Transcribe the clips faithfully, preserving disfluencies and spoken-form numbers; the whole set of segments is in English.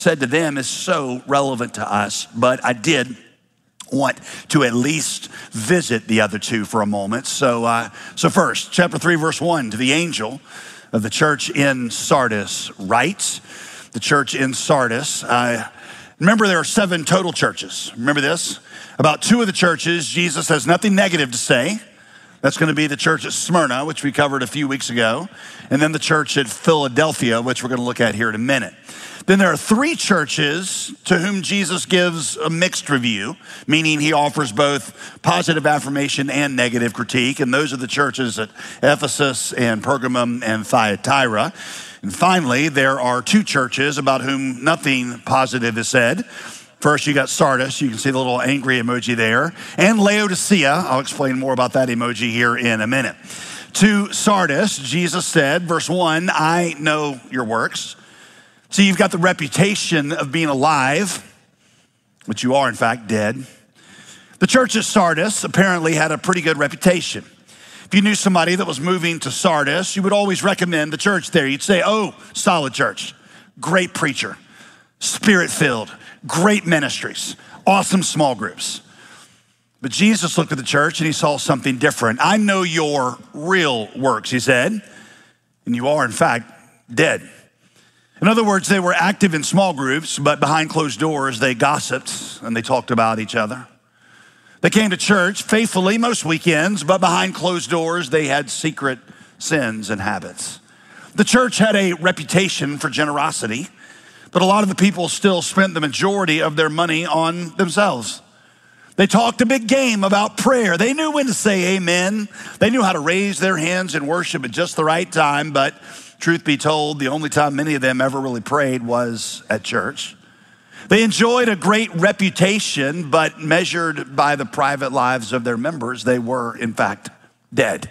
said to them is so relevant to us, but I did want to at least visit the other two for a moment. So, uh, so first, chapter three, verse one, to the angel of the church in Sardis writes, the church in Sardis, uh, remember there are seven total churches. Remember this? About two of the churches, Jesus has nothing negative to say. That's going to be the church at Smyrna, which we covered a few weeks ago, and then the church at Philadelphia, which we're going to look at here in a minute. Then there are three churches to whom Jesus gives a mixed review, meaning he offers both positive affirmation and negative critique, and those are the churches at Ephesus and Pergamum and Thyatira. And finally, there are two churches about whom nothing positive is said. First, you got Sardis. You can see the little angry emoji there. And Laodicea. I'll explain more about that emoji here in a minute. To Sardis, Jesus said, verse one, I know your works. So you've got the reputation of being alive, but you are in fact dead. The church at Sardis apparently had a pretty good reputation. If you knew somebody that was moving to Sardis, you would always recommend the church there. You'd say, oh, solid church, great preacher, spirit-filled, great ministries, awesome small groups. But Jesus looked at the church and he saw something different. I know your real works, he said, and you are in fact dead. In other words, they were active in small groups, but behind closed doors, they gossiped and they talked about each other. They came to church faithfully most weekends, but behind closed doors, they had secret sins and habits. The church had a reputation for generosity, but a lot of the people still spent the majority of their money on themselves. They talked a big game about prayer. They knew when to say amen. They knew how to raise their hands in worship at just the right time, but truth be told, the only time many of them ever really prayed was at church. They enjoyed a great reputation, but measured by the private lives of their members, they were in fact dead.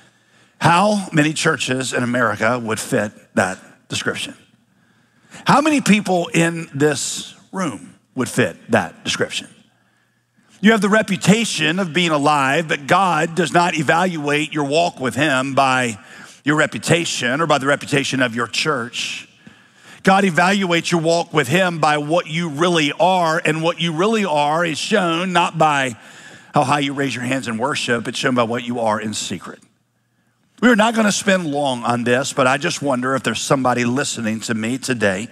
How many churches in America would fit that description? How many people in this room would fit that description? You have the reputation of being alive, but God does not evaluate your walk with him by your reputation or by the reputation of your church. God evaluates your walk with him by what you really are, and what you really are is shown not by how high you raise your hands in worship, it's shown by what you are in secret. We're not going to spend long on this, but I just wonder if there's somebody listening to me today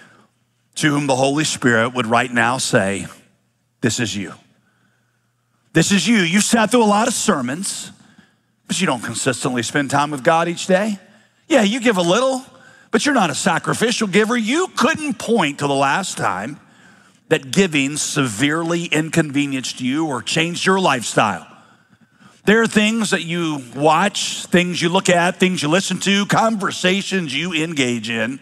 to whom the Holy Spirit would right now say, this is you. This is you. You sat through a lot of sermons, but you don't consistently spend time with God each day. Yeah, you give a little, but you're not a sacrificial giver. You couldn't point to the last time that giving severely inconvenienced you or changed your lifestyle. There are things that you watch, things you look at, things you listen to, conversations you engage in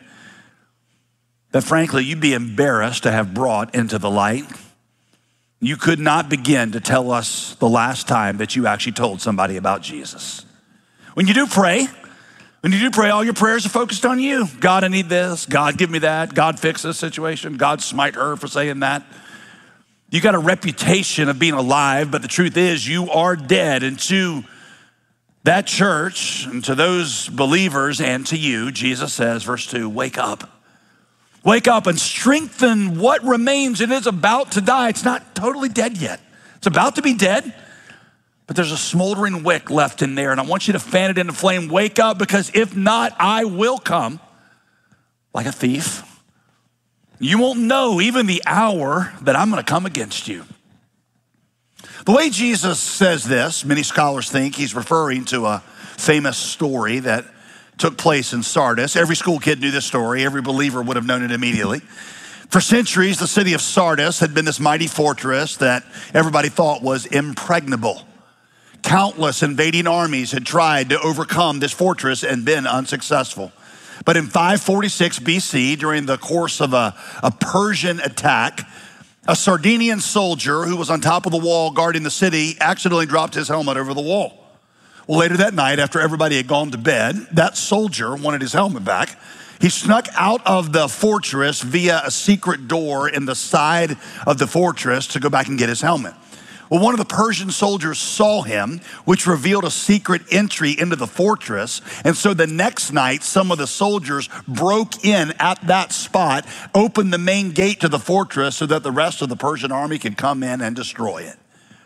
that frankly you'd be embarrassed to have brought into the light. You could not begin to tell us the last time that you actually told somebody about Jesus. When you do pray, when you do pray, all your prayers are focused on you. God, I need this. God, give me that. God, fix this situation. God, smite her for saying that. You got a reputation of being alive, but the truth is you are dead. And to that church and to those believers and to you, Jesus says, verse two, wake up. Wake up and strengthen what remains. It is about to die. It's not totally dead yet. It's about to be dead, but there's a smoldering wick left in there, and I want you to fan it into flame. Wake up, because if not, I will come like a thief. You won't know even the hour that I'm going to come against you. The way Jesus says this, many scholars think he's referring to a famous story that took place in Sardis. Every school kid knew this story. Every believer would have known it immediately. For centuries, the city of Sardis had been this mighty fortress that everybody thought was impregnable. Countless invading armies had tried to overcome this fortress and been unsuccessful. But in five forty-six B C, during the course of a, a Persian attack, a Sardinian soldier who was on top of the wall guarding the city accidentally dropped his helmet over the wall. Well, later that night, after everybody had gone to bed, that soldier wanted his helmet back. He snuck out of the fortress via a secret door in the side of the fortress to go back and get his helmet. Well, one of the Persian soldiers saw him, which revealed a secret entry into the fortress. And so the next night, some of the soldiers broke in at that spot, opened the main gate to the fortress so that the rest of the Persian army could come in and destroy it.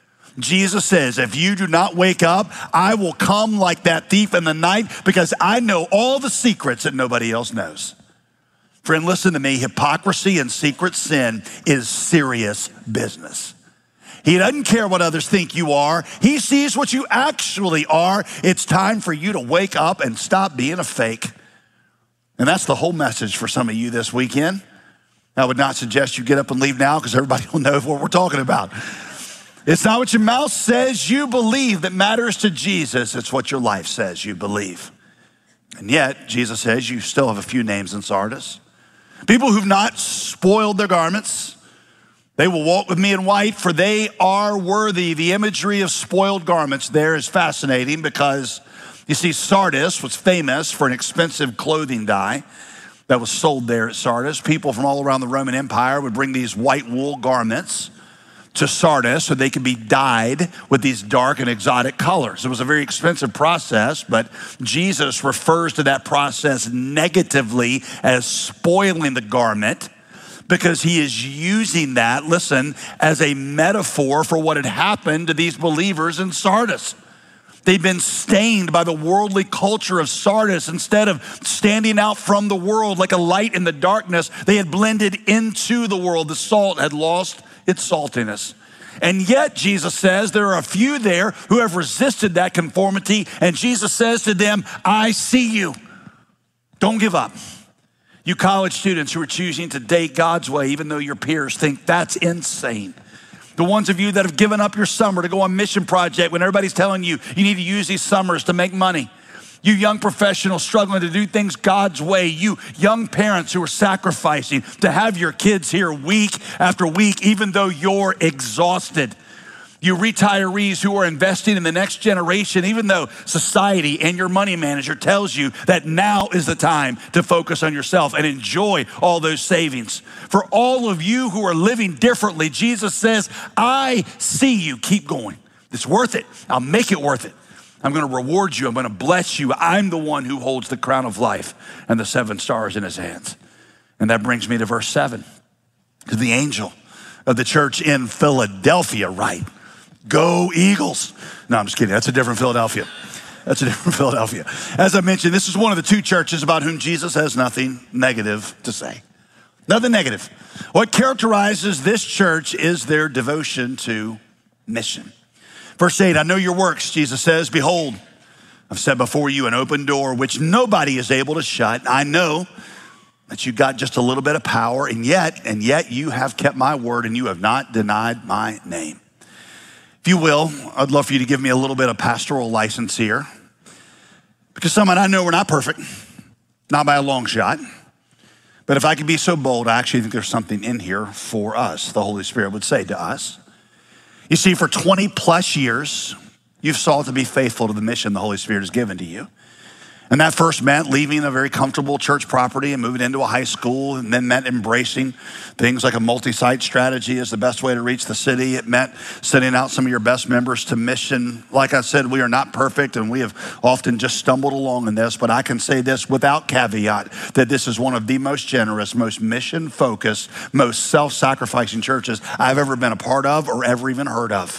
Jesus says, if you do not wake up, I will come like that thief in the night because I know all the secrets that nobody else knows. Friend, listen to me. Hypocrisy and secret sin is serious business. He doesn't care what others think you are. He sees what you actually are. It's time for you to wake up and stop being a fake. And that's the whole message for some of you this weekend. I would not suggest you get up and leave now because everybody will know what we're talking about. It's not what your mouth says you believe that matters to Jesus. It's what your life says you believe. And yet, Jesus says you still have a few names in Sardis. People who've not spoiled their garments. They will walk with me in white, for they are worthy. The imagery of spoiled garments there is fascinating because, you see, Sardis was famous for an expensive clothing dye that was sold there at Sardis. People from all around the Roman Empire would bring these white wool garments to Sardis so they could be dyed with these dark and exotic colors. It was a very expensive process, but Jesus refers to that process negatively as spoiling the garment, because he is using that, listen, as a metaphor for what had happened to these believers in Sardis. They'd been stained by the worldly culture of Sardis. Instead of standing out from the world like a light in the darkness, they had blended into the world. The salt had lost its saltiness. And yet, Jesus says, there are a few there who have resisted that conformity, and Jesus says to them, I see you. Don't give up. You college students who are choosing to date God's way, even though your peers think that's insane. The ones of you that have given up your summer to go on mission project when everybody's telling you you need to use these summers to make money. You young professionals struggling to do things God's way. You young parents who are sacrificing to have your kids here week after week, even though you're exhausted. You retirees who are investing in the next generation, even though society and your money manager tells you that now is the time to focus on yourself and enjoy all those savings. For all of you who are living differently, Jesus says, I see you. Keep going. It's worth it. I'll make it worth it. I'm going to reward you. I'm going to bless you. I'm the one who holds the crown of life and the seven stars in his hands. And that brings me to verse seven. To the angel of the church in Philadelphia, right? Go Eagles. No, I'm just kidding. That's a different Philadelphia. That's a different Philadelphia. As I mentioned, this is one of the two churches about whom Jesus has nothing negative to say. Nothing negative. What characterizes this church is their devotion to mission. Verse eight, I know your works, Jesus says. Behold, I've set before you an open door which nobody is able to shut. I know that you got just a little bit of power, and yet, and yet you have kept my word and you have not denied my name. If you will, I'd love for you to give me a little bit of pastoral license here. Because someone, I know we're not perfect, not by a long shot. But if I could be so bold, I actually think there's something in here for us, the Holy Spirit would say to us. You see, for twenty plus years, you've sought to be faithful to the mission the Holy Spirit has given to you. And that first meant leaving a very comfortable church property and moving into a high school, and then meant embracing things like a multi-site strategy is the best way to reach the city. It meant sending out some of your best members to mission. Like I said, we are not perfect, and we have often just stumbled along in this, but I can say this without caveat, that this is one of the most generous, most mission-focused, most self-sacrificing churches I've ever been a part of or ever even heard of.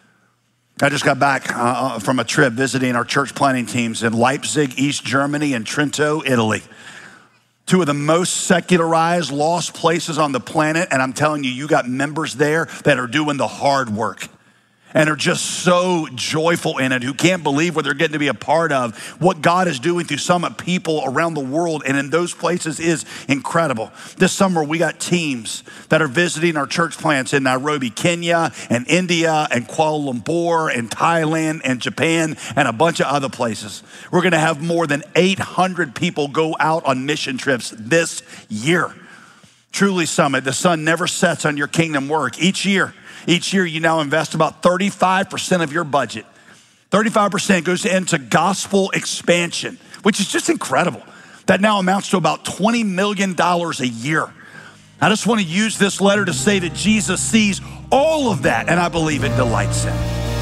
I just got back uh, from a trip visiting our church planting teams in Leipzig, East Germany, and Trento, Italy. Two of the most secularized, lost places on the planet. And I'm telling you, you got members there that are doing the hard work and are just so joyful in it, who can't believe what they're getting to be a part of. What God is doing through Summit people around the world and in those places is incredible. This summer, we got teams that are visiting our church plants in Nairobi, Kenya, and India, and Kuala Lumpur, and Thailand, and Japan, and a bunch of other places. We're gonna have more than eight hundred people go out on mission trips this year. Truly Summit, the sun never sets on your kingdom work. Each year, Each year, you now invest about thirty-five percent of your budget. thirty-five percent goes into gospel expansion, which is just incredible. That now amounts to about twenty million dollars a year. I just want to use this letter to say that Jesus sees all of that, and I believe it delights him.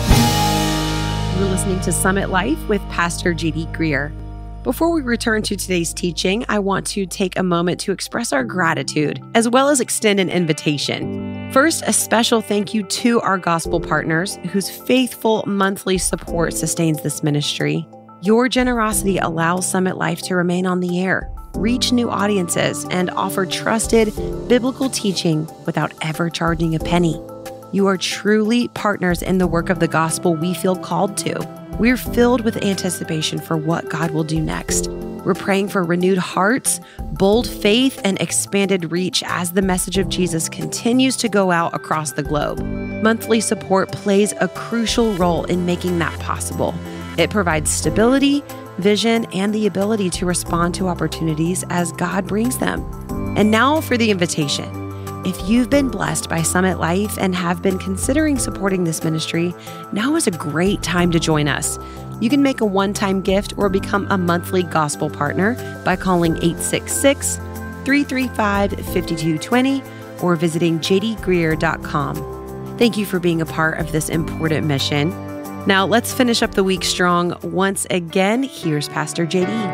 You're listening to Summit Life with Pastor J D Greear. Before we return to today's teaching, I want to take a moment to express our gratitude, as well as extend an invitation. First, a special thank you to our gospel partners whose faithful monthly support sustains this ministry. Your generosity allows Summit Life to remain on the air, reach new audiences, and offer trusted biblical teaching without ever charging a penny. You are truly partners in the work of the gospel we feel called to. We're filled with anticipation for what God will do next. We're praying for renewed hearts, bold faith, and expanded reach as the message of Jesus continues to go out across the globe. Monthly support plays a crucial role in making that possible. It provides stability, vision, and the ability to respond to opportunities as God brings them. And now for the invitation. If you've been blessed by Summit Life and have been considering supporting this ministry, now is a great time to join us. You can make a one-time gift or become a monthly gospel partner by calling eight six six, three three five, five two two zero or visiting j d greear dot com. Thank you for being a part of this important mission. Now let's finish up the week strong. Once again, here's Pastor J D.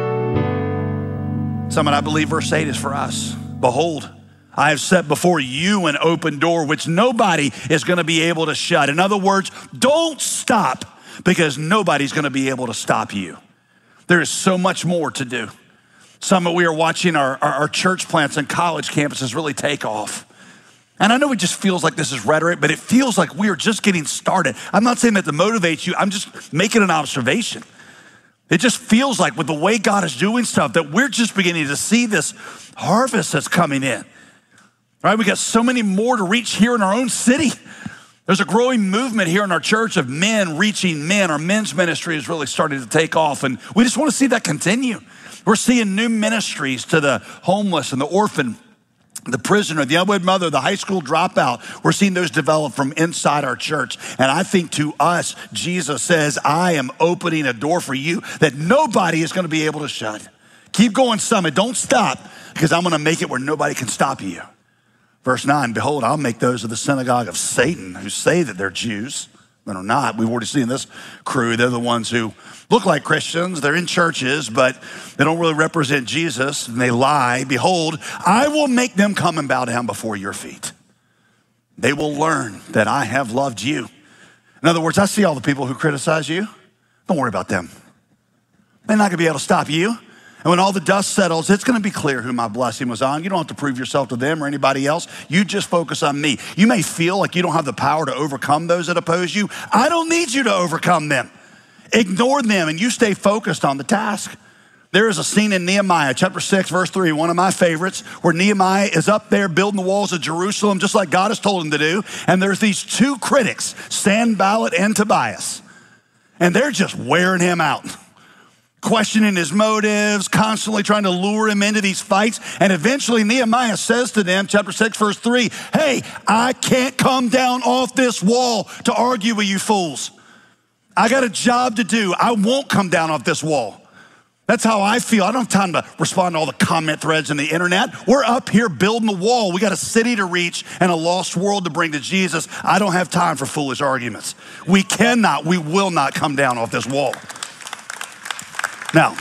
Summit, I believe verse eight is for us. Behold, I have set before you an open door which nobody is going to be able to shut. In other words, don't stop because nobody's going to be able to stop you. There is so much more to do. Summit, we are watching our, our, our church plants and college campuses really take off. And I know it just feels like this is rhetoric, but it feels like we are just getting started. I'm not saying that to motivate you. I'm just making an observation. It just feels like with the way God is doing stuff that we're just beginning to see this harvest that's coming in. Right, we got so many more to reach here in our own city. There's a growing movement here in our church of men reaching men. Our men's ministry is really starting to take off, and we just want to see that continue. We're seeing new ministries to the homeless and the orphan, the prisoner, the unwed mother, the high school dropout. We're seeing those develop from inside our church. And I think to us, Jesus says, I am opening a door for you that nobody is going to be able to shut. Keep going, Summit. Don't stop, because I'm going to make it where nobody can stop you. Verse nine, behold, I'll make those of the synagogue of Satan who say that they're Jews, but are not. We've already seen this crew. They're the ones who look like Christians. They're in churches, but they don't really represent Jesus, and they lie. Behold, I will make them come and bow down before your feet. They will learn that I have loved you. In other words, I see all the people who criticize you. Don't worry about them. They're not going to be able to stop you. And when all the dust settles, it's going to be clear who my blessing was on. You don't have to prove yourself to them or anybody else. You just focus on me. You may feel like you don't have the power to overcome those that oppose you. I don't need you to overcome them. Ignore them and you stay focused on the task. There is a scene in Nehemiah chapter six, verse three, one of my favorites, where Nehemiah is up there building the walls of Jerusalem just like God has told him to do. And there's these two critics, Sanballat and Tobias. And they're just wearing him out, questioning his motives, constantly trying to lure him into these fights. And eventually Nehemiah says to them, chapter six, verse three, hey, I can't come down off this wall to argue with you fools. I got a job to do. I won't come down off this wall. That's how I feel. I don't have time to respond to all the comment threads on the internet. We're up here building the wall. We got a city to reach and a lost world to bring to Jesus. I don't have time for foolish arguments. We cannot, we will not come down off this wall. Now,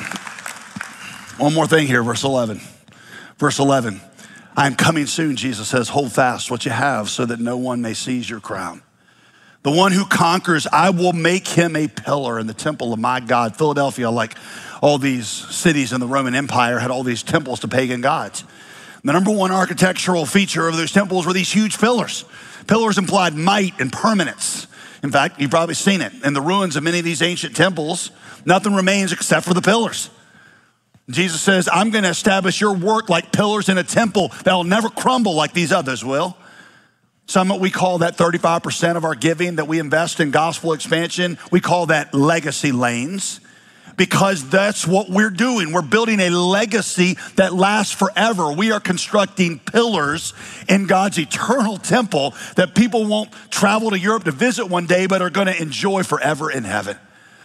one more thing here, verse eleven. Verse eleven, I am coming soon, Jesus says, hold fast what you have so that no one may seize your crown. The one who conquers, I will make him a pillar in the temple of my God. Philadelphia, like all these cities in the Roman Empire, had all these temples to pagan gods. The number one architectural feature of those temples were these huge pillars. Pillars implied might and permanence. In fact, you've probably seen it. In the ruins of many of these ancient temples, nothing remains except for the pillars. Jesus says, I'm going to establish your work like pillars in a temple that will never crumble like these others will. Summit, we call that thirty-five percent of our giving that we invest in gospel expansion. We call that legacy lanes because that's what we're doing. We're building a legacy that lasts forever. We are constructing pillars in God's eternal temple that people won't travel to Europe to visit one day, but are going to enjoy forever in heaven.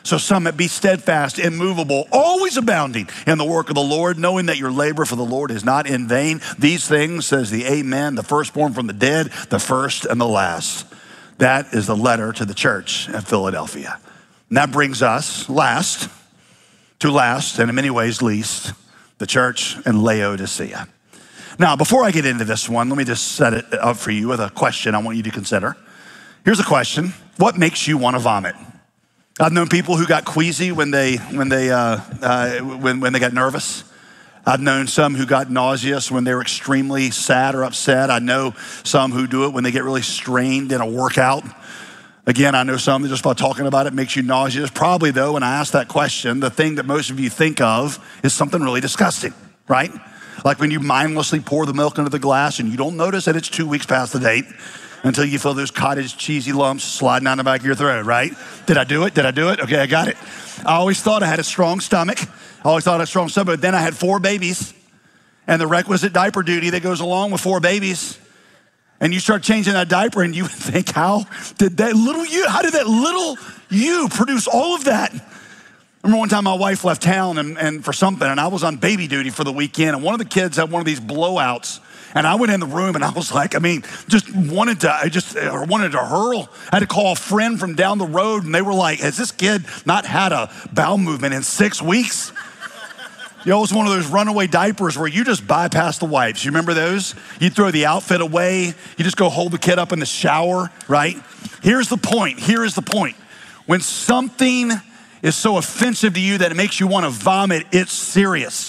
So Summit, be steadfast, immovable, always abounding in the work of the Lord, knowing that your labor for the Lord is not in vain. These things, says the Amen, the firstborn from the dead, the first and the last. That is the letter to the church at Philadelphia. And that brings us last to last, and in many ways least, the church in Laodicea. Now, before I get into this one, let me just set it up for you with a question I want you to consider. Here's a question. What makes you want to vomit? I've known people who got queasy when they when they uh, uh, when when they got nervous. I've known some who got nauseous when they were extremely sad or upset. I know some who do it when they get really strained in a workout. Again, I know some that just by talking about it makes you nauseous. Probably though, when I ask that question, the thing that most of you think of is something really disgusting, right? Like when you mindlessly pour the milk into the glass and you don't notice that it's two weeks past the date, until you feel those cottage cheesy lumps sliding down the back of your throat, right? Did I do it? Did I do it? Okay, I got it. I always thought I had a strong stomach. I always thought I had a strong stomach, but then I had four babies and the requisite diaper duty that goes along with four babies. And you start changing that diaper and you think, how did that little you, how did that little you produce all of that? I remember one time my wife left town and, and for something, and I was on baby duty for the weekend, and one of the kids had one of these blowouts. And I went in the room and I was like, I mean, just wanted to, I just or wanted to hurl. I had to call a friend from down the road and they were like, has this kid not had a bowel movement in six weeks? You know, it was one of those runaway diapers where you just bypass the wipes. You remember those? You throw the outfit away. You just go hold the kid up in the shower, right? Here's the point. Here is the point. When something is so offensive to you that it makes you want to vomit, it's serious.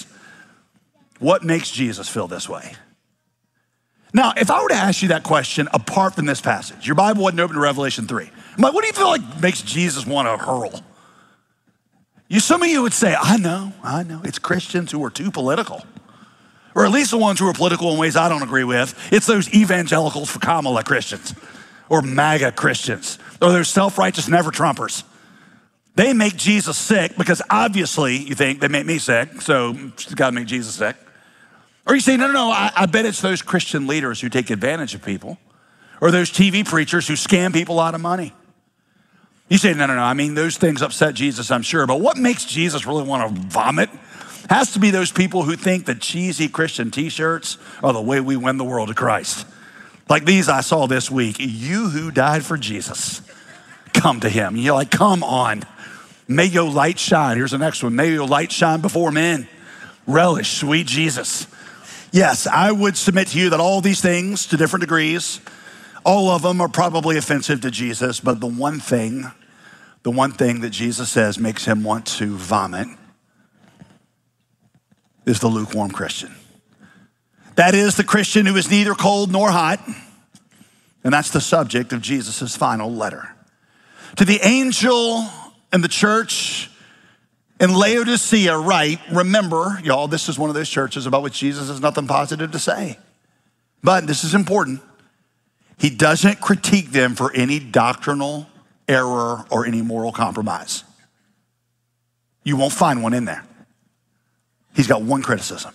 What makes Jesus feel this way? Now, if I were to ask you that question apart from this passage, your Bible wasn't open to Revelation three. I'm like, what do you feel like makes Jesus want to hurl? You, some of you would say, I know, I know. It's Christians who are too political. Or at least the ones who are political in ways I don't agree with. It's those evangelicals for Kamala Christians or MAGA Christians or those self-righteous never-Trumpers. They make Jesus sick because obviously you think they make me sick, so it's got to make Jesus sick. Or you say, no, no, no, I, I bet it's those Christian leaders who take advantage of people or those T V preachers who scam people out of money. You say, no, no, no, I mean, those things upset Jesus, I'm sure, but what makes Jesus really want to vomit has to be those people who think that cheesy Christian t-shirts are the way we win the world to Christ. Like these I saw this week, you who died for Jesus, come to him. You're like, come on, may your light shine. Here's the next one, may your light shine before men. Relish sweet Jesus. Yes, I would submit to you that all these things, to different degrees, all of them are probably offensive to Jesus, but the one thing, the one thing that Jesus says makes him want to vomit is the lukewarm Christian. That is the Christian who is neither cold nor hot, and that's the subject of Jesus' final letter. To the angel in the church in Laodicea, write, remember, y'all, this is one of those churches about which Jesus has nothing positive to say. But this is important. He doesn't critique them for any doctrinal error or any moral compromise. You won't find one in there. He's got one criticism.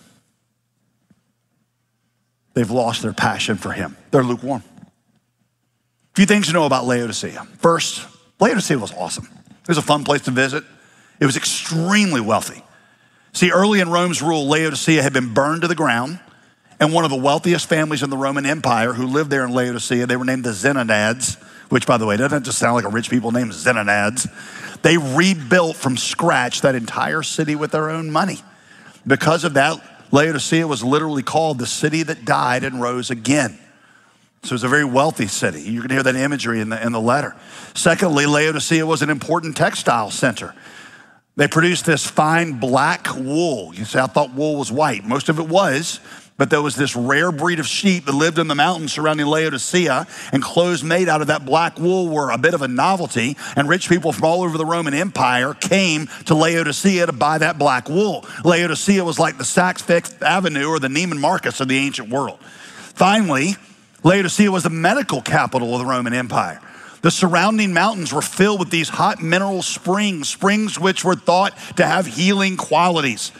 They've lost their passion for him. They're lukewarm. A few things to know about Laodicea. First, Laodicea was awesome. It was a fun place to visit. It was extremely wealthy. See, early in Rome's rule, Laodicea had been burned to the ground, and one of the wealthiest families in the Roman Empire who lived there in Laodicea, they were named the Zenoniads, which, by the way, doesn't just sound like a rich people named Zenoniads. They rebuilt from scratch that entire city with their own money. Because of that, Laodicea was literally called the city that died and rose again. So it's a very wealthy city. You can hear that imagery in the, in the letter. Secondly, Laodicea was an important textile center. They produced this fine black wool. You say, I thought wool was white. Most of it was, but there was this rare breed of sheep that lived in the mountains surrounding Laodicea, and clothes made out of that black wool were a bit of a novelty, and rich people from all over the Roman Empire came to Laodicea to buy that black wool. Laodicea was like the Saks Fifth Avenue or the Neiman Marcus of the ancient world. Finally, Laodicea was the medical capital of the Roman Empire. The surrounding mountains were filled with these hot mineral springs, springs which were thought to have healing qualities.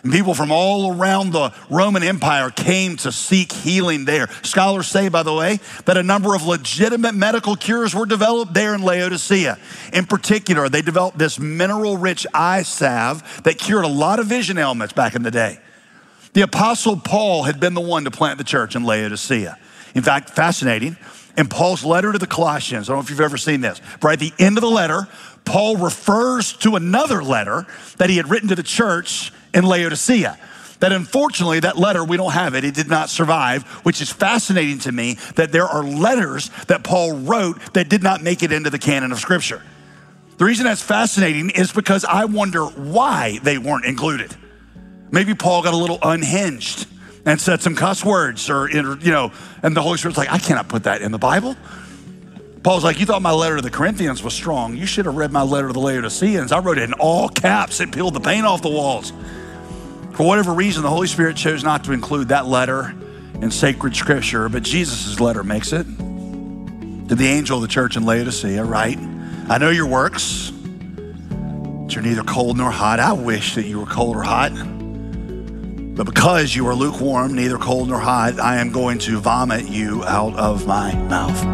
And people from all around the Roman Empire came to seek healing there. Scholars say, by the way, that a number of legitimate medical cures were developed there in Laodicea. In particular, they developed this mineral-rich eye salve that cured a lot of vision ailments back in the day. The Apostle Paul had been the one to plant the church in Laodicea. In fact, fascinating, in Paul's letter to the Colossians, I don't know if you've ever seen this, but right at the end of the letter, Paul refers to another letter that he had written to the church in Laodicea. That unfortunately, that letter, we don't have it. It did not survive, which is fascinating to me that there are letters that Paul wrote that did not make it into the canon of Scripture. The reason that's fascinating is because I wonder why they weren't included. Maybe Paul got a little unhinged and said some cuss words, or, you know, and the Holy Spirit's like, I cannot put that in the Bible. Paul's like, you thought my letter to the Corinthians was strong. You should have read my letter to the Laodiceans. I wrote it in all caps. It peeled the paint off the walls. For whatever reason, the Holy Spirit chose not to include that letter in sacred Scripture, but Jesus' letter makes it. To the angel of the church in Laodicea, write, I know your works, but you're neither cold nor hot. I wish that you were cold or hot. But because you are lukewarm, neither cold nor hot, I am going to vomit you out of my mouth.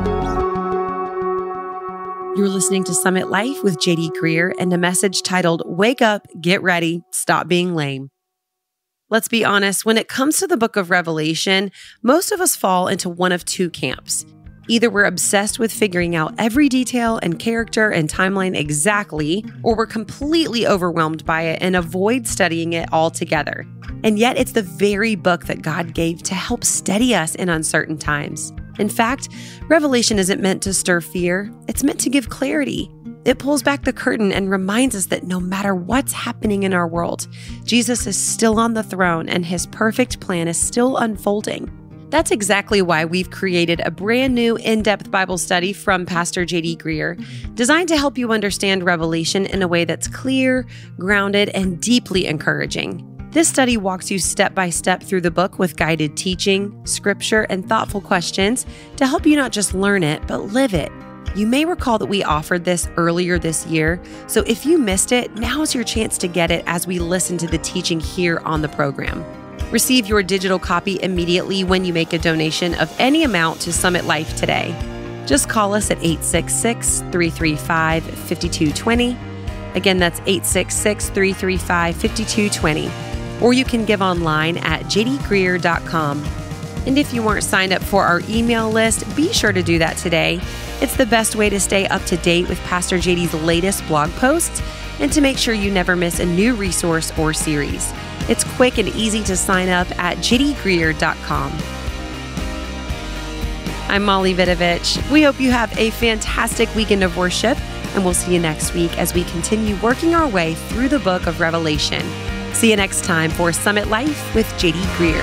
You're listening to Summit Life with J D Greear and a message titled, Wake Up, Get Ready, Stop Being Lame. Let's be honest, when it comes to the book of Revelation, most of us fall into one of two camps. Either we're obsessed with figuring out every detail and character and timeline exactly, or we're completely overwhelmed by it and avoid studying it altogether. And yet it's the very book that God gave to help steady us in uncertain times. In fact, Revelation isn't meant to stir fear, it's meant to give clarity. It pulls back the curtain and reminds us that no matter what's happening in our world, Jesus is still on the throne and his perfect plan is still unfolding. That's exactly why we've created a brand new in-depth Bible study from Pastor J D Greear, designed to help you understand Revelation in a way that's clear, grounded, and deeply encouraging. This study walks you step by step through the book with guided teaching, scripture, and thoughtful questions to help you not just learn it, but live it. You may recall that we offered this earlier this year, so if you missed it, now's your chance to get it as we listen to the teaching here on the program. Receive your digital copy immediately when you make a donation of any amount to Summit Life today. Just call us at eight six six, three three five, five two two zero. Again, that's eight six six, three three five, five two two zero. Or you can give online at j d greear dot com. And if you weren't signed up for our email list, be sure to do that today. It's the best way to stay up to date with Pastor J D's latest blog posts and to make sure you never miss a new resource or series. It's quick and easy to sign up at j d greear dot com. I'm Molly Vidovich. We hope you have a fantastic weekend of worship, and we'll see you next week as we continue working our way through the book of Revelation. See you next time for Summit Life with J D Greear.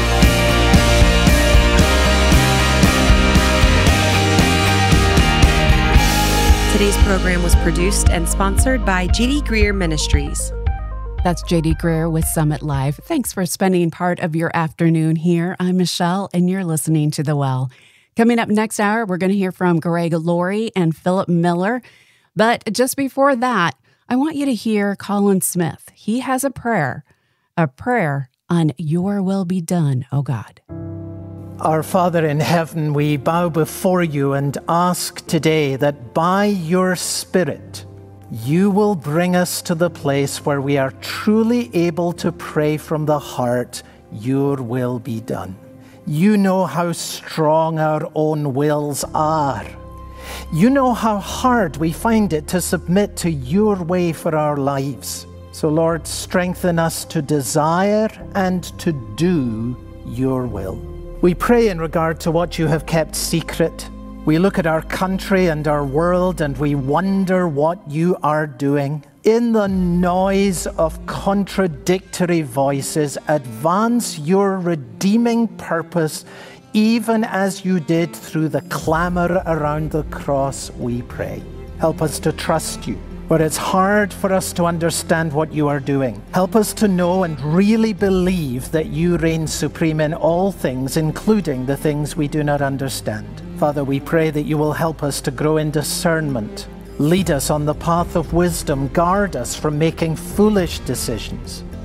Today's program was produced and sponsored by J D Greear Ministries. That's J D Greear with Summit Live. Thanks for spending part of your afternoon here. I'm Michelle, and you're listening to The Well. Coming up next hour, we're going to hear from Greg Laurie and Philip Miller. But just before that, I want you to hear Colin Smith. He has a prayer, a prayer on your will be done, oh God. Our Father in heaven, we bow before you and ask today that by your Spirit, you will bring us to the place where we are truly able to pray from the heart, your will be done. You know how strong our own wills are. You know how hard we find it to submit to your way for our lives. So Lord, strengthen us to desire and to do your will. We pray in regard to what you have kept secret. We look at our country and our world and we wonder what you are doing. In the noise of contradictory voices, advance your redeeming purpose, even as you did through the clamor around the cross, we pray. Help us to trust you, where it's hard for us to understand what you are doing. Help us to know and really believe that you reign supreme in all things, including the things we do not understand. Father, we pray that you will help us to grow in discernment. Lead us on the path of wisdom. Guard us from making foolish decisions.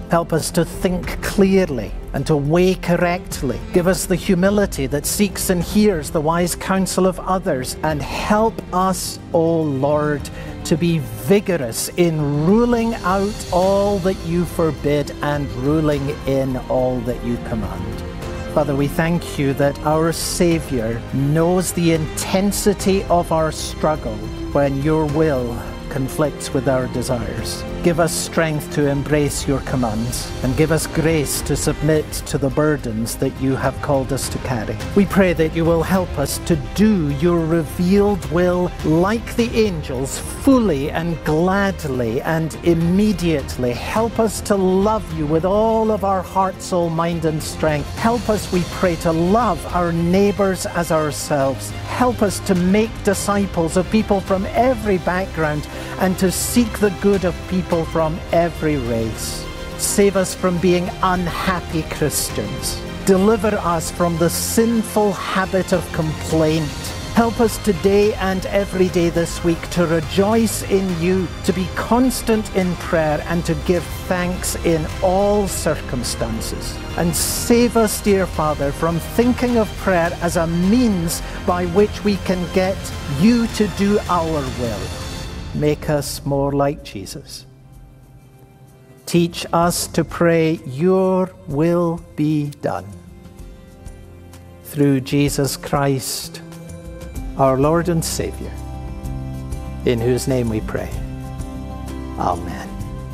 Help us to think clearly and to weigh correctly. Give us the humility that seeks and hears the wise counsel of others. And help us, O Lord, to be vigorous in ruling out all that you forbid and ruling in all that you command. Father, we thank you that our Savior knows the intensity of our struggle when your will conflicts with our desires. Give us strength to embrace your commands and give us grace to submit to the burdens that you have called us to carry. We pray that you will help us to do your revealed will like the angels, fully and gladly and immediately. Help us to love you with all of our heart, soul, mind, and strength. Help us, we pray, to love our neighbors as ourselves. Help us to make disciples of people from every background and to seek the good of people from every race. Save us from being unhappy Christians. Deliver us from the sinful habit of complaint. Help us today and every day this week to rejoice in you, to be constant in prayer, and to give thanks in all circumstances. And save us, dear Father, from thinking of prayer as a means by which we can get you to do our will. Make us more like Jesus. Teach us to pray, your will be done. Through Jesus Christ, our Lord and Savior, in whose name we pray. Amen.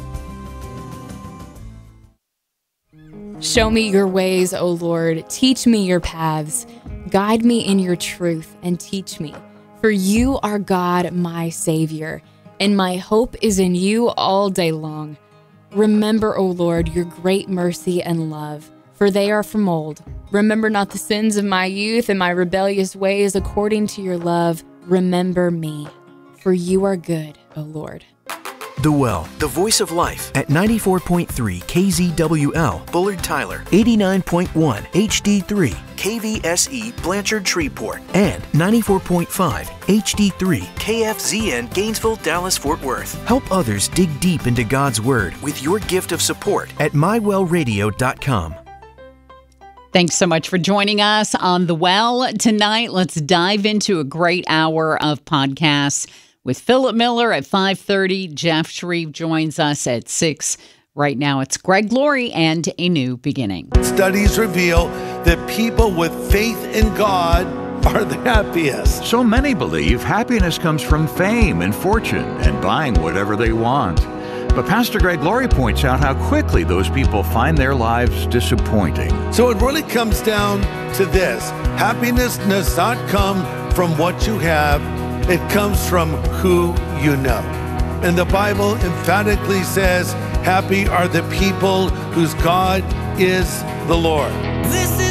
Show me your ways, O Lord. Teach me your paths. Guide me in your truth and teach me. For you are God, my Savior, and my hope is in you all day long. Remember, O Lord, your great mercy and love, for they are from old. Remember not the sins of my youth and my rebellious ways. According to your love, remember me, for you are good, O Lord. The Well, the voice of life at ninety-four point three K Z W L, Bullard Tyler, eighty-nine point one H D three, K V S E, Blanchard Shreveport, and ninety-four point five H D three, K F Z N, Gainesville, Dallas, Fort Worth. Help others dig deep into God's Word with your gift of support at my well radio dot com. Thanks so much for joining us on The Well tonight. Let's dive into a great hour of podcasts with Philip Miller at five thirty. Jeff Shreve joins us at six. Right now, it's Greg Laurie and A New Beginning. Studies reveal that people with faith in God are the happiest. So many believe happiness comes from fame and fortune and buying whatever they want. But Pastor Greg Laurie points out how quickly those people find their lives disappointing. So it really comes down to this. Happiness does not come from what you have. It comes from who you know. And the Bible emphatically says, happy are the people whose God is the Lord. This is